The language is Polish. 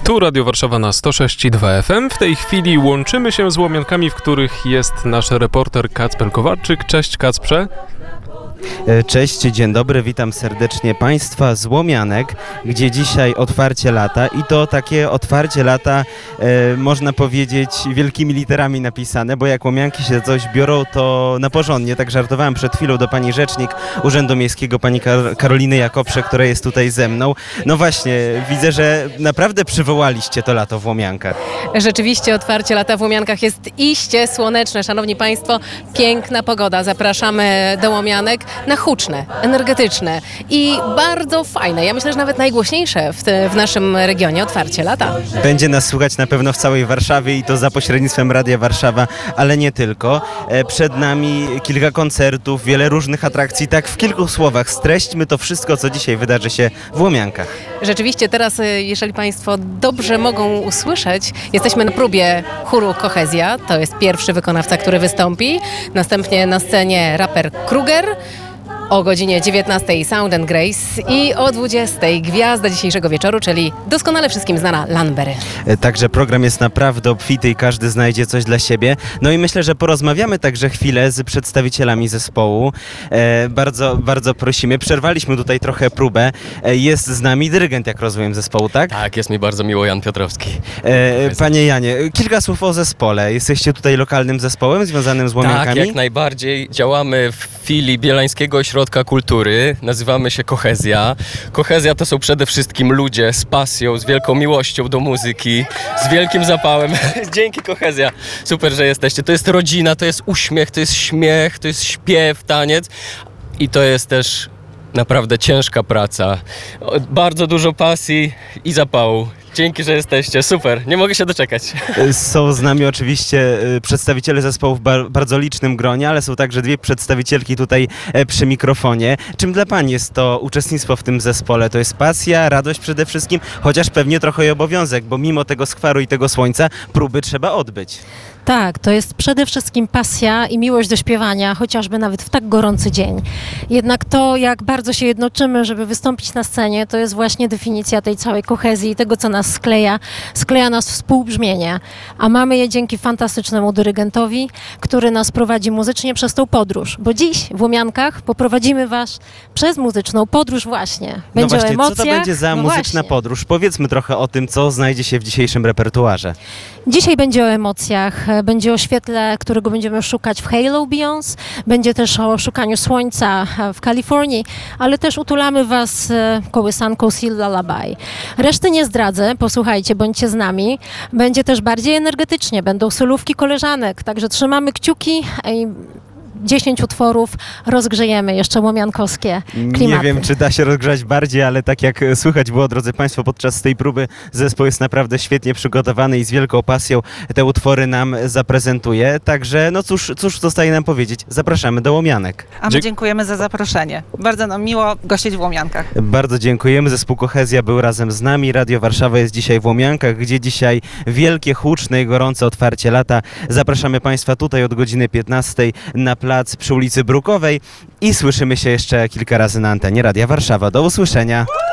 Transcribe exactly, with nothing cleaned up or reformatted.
Tu Radio Warszawa na sto sześć i dwa F M. W tej chwili łączymy się z Łomiankami, w których jest nasz reporter Kacper Kowalczyk. Cześć Kacprze. Cześć, dzień dobry, witam serdecznie Państwa z Łomianek, gdzie dzisiaj otwarcie lata i to takie otwarcie lata, e, można powiedzieć, wielkimi literami napisane, bo jak Łomianki się coś biorą, to na porządnie. Tak żartowałem przed chwilą do pani rzecznik Urzędu Miejskiego, pani Kar- Karoliny Jakobsze, która jest tutaj ze mną. No właśnie, widzę, że naprawdę przywołaliście to lato w Łomiankach. Rzeczywiście otwarcie lata w Łomiankach jest iście słoneczne. Szanowni Państwo, piękna pogoda. Zapraszamy do Łomianek na huczne, energetyczne i bardzo fajne. Ja myślę, że nawet najgłośniejsze w, te, w naszym regionie otwarcie lata. Będzie nas słuchać na pewno w całej Warszawie i to za pośrednictwem Radia Warszawa, ale nie tylko. E, przed nami kilka koncertów, wiele różnych atrakcji. Tak w kilku słowach streśćmy to wszystko, co dzisiaj wydarzy się w Łomiankach. Rzeczywiście teraz, jeżeli Państwo dobrze mogą usłyszeć, jesteśmy na próbie chóru Kohezja. To jest pierwszy wykonawca, który wystąpi. Następnie na scenie raper Kruger. O godzinie dziewiętnastej Sound and Grace i o dwudziestej gwiazda dzisiejszego wieczoru, czyli doskonale wszystkim znana Lanbery. Także program jest naprawdę obfity i każdy znajdzie coś dla siebie. No i myślę, że porozmawiamy także chwilę z przedstawicielami zespołu. E, bardzo, bardzo prosimy. Przerwaliśmy tutaj trochę próbę. E, jest z nami dyrygent, jak rozumiem, zespołu, tak? Tak, jest mi bardzo miło, Jan Piotrowski. E, panie Janie, kilka słów o zespole. Jesteście tutaj lokalnym zespołem związanym z Łomiankami? Tak, jak najbardziej. Działamy w filii Bielańskiego Ośrodka Kultury, nazywamy się Kohezja. Kohezja to są przede wszystkim ludzie z pasją, z wielką miłością do muzyki, z wielkim zapałem. Dzięki Kohezja, super, że jesteście. To jest rodzina, to jest uśmiech, to jest śmiech, to jest śpiew, taniec i to jest też naprawdę ciężka praca. Bardzo dużo pasji i zapału. Dzięki, że jesteście. Super. Nie mogę się doczekać. Są z nami oczywiście przedstawiciele zespołu w bar- bardzo licznym gronie, ale są także dwie przedstawicielki tutaj przy mikrofonie. Czym dla Pani jest to uczestnictwo w tym zespole? To jest pasja, radość przede wszystkim, chociaż pewnie trochę i obowiązek, bo mimo tego skwaru i tego słońca próby trzeba odbyć. Tak, to jest przede wszystkim pasja i miłość do śpiewania, chociażby nawet w tak gorący dzień. Jednak to, jak bardzo się jednoczymy, żeby wystąpić na scenie, to jest właśnie definicja tej całej kohezji i tego, co nas skleja. Skleja nas współbrzmienie, a mamy je dzięki fantastycznemu dyrygentowi, który nas prowadzi muzycznie przez tą podróż. Bo dziś w Łomiankach poprowadzimy Was przez muzyczną podróż właśnie. Będzie no właśnie, o emocjach. co to będzie za no muzyczna właśnie. podróż? Powiedzmy trochę o tym, co znajdzie się w dzisiejszym repertuarze. Dzisiaj będzie o emocjach, będzie o świetle, którego będziemy szukać w Halo Beyoncé, będzie też o szukaniu słońca w Kalifornii, ale też utulamy Was kołysanką Seal Lullaby. Reszty nie zdradzę, posłuchajcie, bądźcie z nami. Będzie też bardziej energetycznie, będą solówki koleżanek, także trzymamy kciuki i dziesięć utworów rozgrzejemy jeszcze łomiankowskie klimaty. Nie wiem, czy da się rozgrzać bardziej, ale tak jak słychać było, drodzy Państwo, podczas tej próby zespół jest naprawdę świetnie przygotowany i z wielką pasją te utwory nam zaprezentuje. Także no cóż, cóż zostaje nam powiedzieć. Zapraszamy do Łomianek. A my dziękujemy za zaproszenie. Bardzo nam miło gościć w Łomiankach. Bardzo dziękujemy. Zespół Kohezja był razem z nami. Radio Warszawa jest dzisiaj w Łomiankach, gdzie dzisiaj wielkie, huczne i gorące otwarcie lata. Zapraszamy Państwa tutaj od godziny piętnastej na plac przy ulicy Brukowej i słyszymy się jeszcze kilka razy na antenie Radia Warszawa. Do usłyszenia.